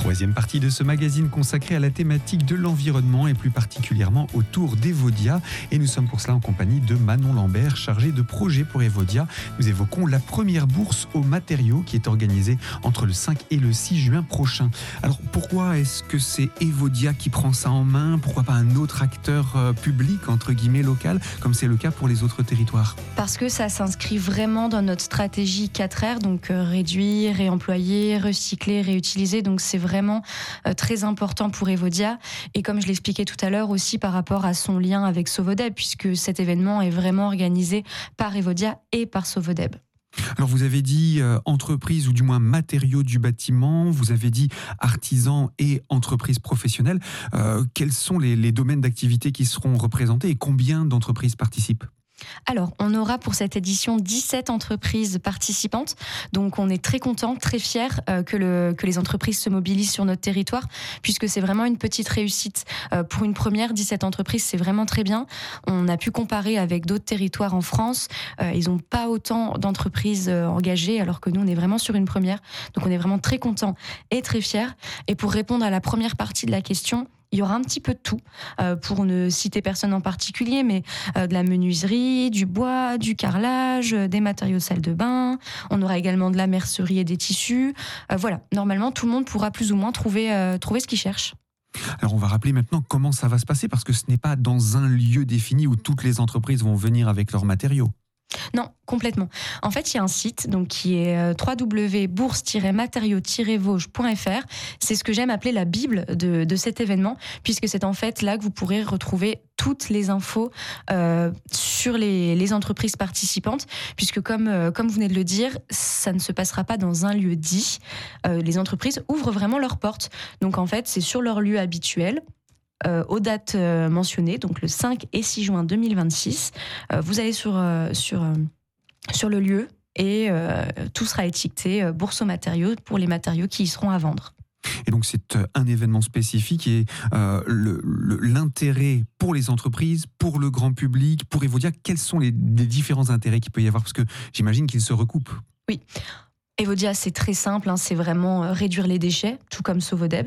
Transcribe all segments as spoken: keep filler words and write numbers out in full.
Troisième partie de ce magazine consacré à la thématique de l'environnement et plus particulièrement autour d'Evodia. Et nous sommes pour cela en compagnie de Manon Lambert, chargée de projet pour Evodia. Nous évoquons la première bourse aux matériaux qui est organisée entre le cinq et le six juin prochain. Alors pourquoi est-ce que c'est Evodia qui prend ça en main ? Pourquoi pas un autre acteur euh, public, entre guillemets, local, comme c'est le cas pour les autres territoires ? Parce que ça s'inscrit vraiment dans notre stratégie quatre R, donc euh, réduire, réemployer, recycler, réutiliser. Donc c'est vraiment euh, très important pour Evodia. Et comme je l'expliquais tout à l'heure aussi par rapport à son lien avec Sovodeb, puisque cet événement est vraiment organisé par Evodia et par Sovodeb. Alors vous avez dit euh, entreprise ou du moins matériaux du bâtiment, vous avez dit artisans et entreprises professionnelles. Euh, quels sont les, les domaines d'activité qui seront représentés et combien d'entreprises participent ? Alors, on aura pour cette édition dix-sept entreprises participantes. Donc, on est très contents, très fiers euh, que, le, que les entreprises se mobilisent sur notre territoire, puisque c'est vraiment une petite réussite. Euh, pour une première, dix-sept entreprises, c'est vraiment très bien. On a pu comparer avec d'autres territoires en France. Euh, ils n'ont pas autant d'entreprises euh, engagées, alors que nous, on est vraiment sur une première. Donc, on est vraiment très contents et très fiers. Et pour répondre à la première partie de la question, il y aura un petit peu de tout, euh, pour ne citer personne en particulier, mais euh, de la menuiserie, du bois, du carrelage, euh, des matériaux salle de bain. On aura également de la mercerie et des tissus. Euh, voilà, normalement, tout le monde pourra plus ou moins trouver, euh, trouver ce qu'il cherche. Alors on va rappeler maintenant comment ça va se passer, parce que ce n'est pas dans un lieu défini où toutes les entreprises vont venir avec leurs matériaux. Non, complètement. En fait, il y a un site donc, qui est w w w point bourse tiret matériaux tiret vosges point f r. C'est ce que j'aime appeler la Bible de, de cet événement, puisque c'est en fait là que vous pourrez retrouver toutes les infos euh, sur les, les entreprises participantes, puisque comme, euh, comme vous venez de le dire, ça ne se passera pas dans un lieu dit. Euh, les entreprises ouvrent vraiment leurs portes. Donc en fait, c'est sur leur lieu habituel. Euh, aux dates euh, mentionnées, donc le cinq et six juin deux mille vingt-six. Euh, vous allez sur, euh, sur, euh, sur le lieu et euh, tout sera étiqueté euh, bourse aux matériaux pour les matériaux qui y seront à vendre. Et donc c'est un événement spécifique et euh, le, le, l'intérêt pour les entreprises, pour le grand public, pour Evodia, quels sont les, les différents intérêts qu'il peut y avoir ? Parce que j'imagine qu'ils se recoupent. Oui, Evodia c'est très simple, hein, c'est vraiment réduire les déchets, tout comme Sovodeb.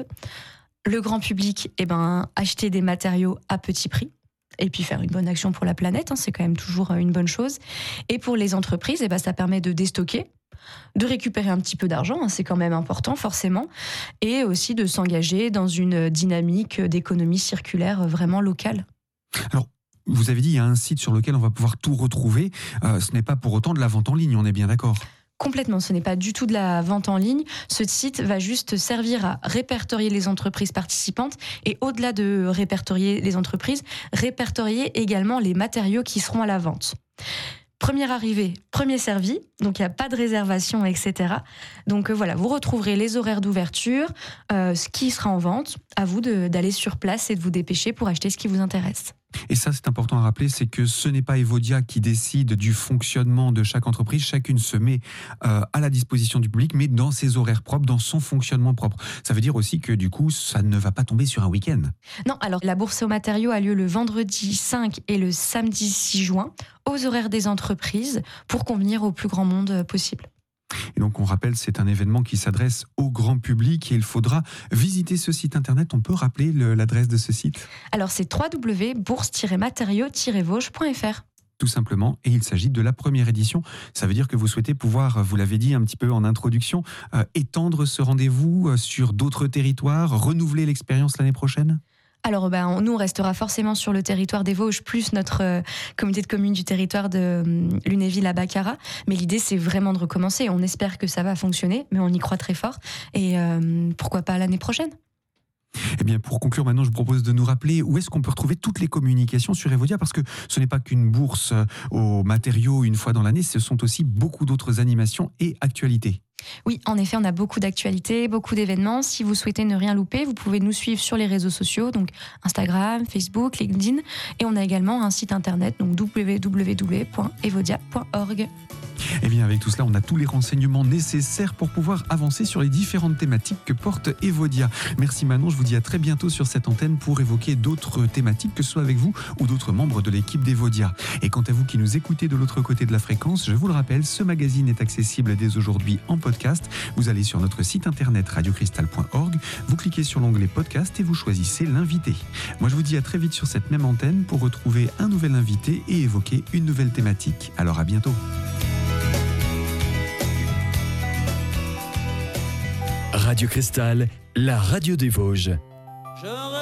Le grand public, eh ben, acheter des matériaux à petit prix et puis faire une bonne action pour la planète, hein, c'est quand même toujours une bonne chose. Et pour les entreprises, eh ben, ça permet de déstocker, de récupérer un petit peu d'argent, hein, c'est quand même important forcément, et aussi de s'engager dans une dynamique d'économie circulaire vraiment locale. Alors, vous avez dit il y a un site sur lequel on va pouvoir tout retrouver. Euh, ce n'est pas pour autant de la vente en ligne, on est bien d'accord ? Complètement, ce n'est pas du tout de la vente en ligne. Ce site va juste servir à répertorier les entreprises participantes et au-delà de répertorier les entreprises, répertorier également les matériaux qui seront à la vente. Premier arrivé, premier servi, donc il n'y a pas de réservation, et cetera. Donc euh, voilà, vous retrouverez les horaires d'ouverture, euh, ce qui sera en vente. À vous de, d'aller sur place et de vous dépêcher pour acheter ce qui vous intéresse. Et ça, c'est important à rappeler, c'est que ce n'est pas Evodia qui décide du fonctionnement de chaque entreprise. Chacune se met euh, à la disposition du public, mais dans ses horaires propres, dans son fonctionnement propre. Ça veut dire aussi que du coup, ça ne va pas tomber sur un week-end. Non, alors la bourse aux matériaux a lieu le vendredi cinq et le samedi six juin, aux horaires des entreprises, pour convenir au plus grand monde possible. Et donc on rappelle, c'est un événement qui s'adresse au grand public et il faudra visiter ce site internet. On peut rappeler le, l'adresse de ce site ? Alors c'est w w w point bourse tiret matériaux tiret vosges point f r. Tout simplement, et il s'agit de la première édition. Ça veut dire que vous souhaitez pouvoir, vous l'avez dit un petit peu en introduction, euh, étendre ce rendez-vous sur d'autres territoires, renouveler l'expérience l'année prochaine ? Alors, ben, nous, on restera forcément sur le territoire des Vosges, plus notre euh, communauté de communes du territoire de euh, Lunéville à Baccarat. Mais l'idée, c'est vraiment de recommencer. On espère que ça va fonctionner, mais on y croit très fort. Et euh, pourquoi pas l'année prochaine ? Eh bien, pour conclure, maintenant, je vous propose de nous rappeler où est-ce qu'on peut retrouver toutes les communications sur Evodia, parce que ce n'est pas qu'une bourse aux matériaux une fois dans l'année, ce sont aussi beaucoup d'autres animations et actualités. Oui, en effet, on a beaucoup d'actualités, beaucoup d'événements. Si vous souhaitez ne rien louper, vous pouvez nous suivre sur les réseaux sociaux, donc Instagram, Facebook, LinkedIn. Et on a également un site internet, donc w w w point evodia point org. Et bien avec tout cela, on a tous les renseignements nécessaires pour pouvoir avancer sur les différentes thématiques que porte Evodia. Merci Manon, je vous dis à très bientôt sur cette antenne pour évoquer d'autres thématiques, que ce soit avec vous ou d'autres membres de l'équipe d'Evodia. Et quant à vous qui nous écoutez de l'autre côté de la fréquence, je vous le rappelle, ce magazine est accessible dès aujourd'hui en podcast. Vous allez sur notre site internet radio cristal point org, vous cliquez sur l'onglet podcast et vous choisissez l'invité. Moi je vous dis à très vite sur cette même antenne pour retrouver un nouvel invité et évoquer une nouvelle thématique. Alors à bientôt. Radio Cristal, la radio des Vosges.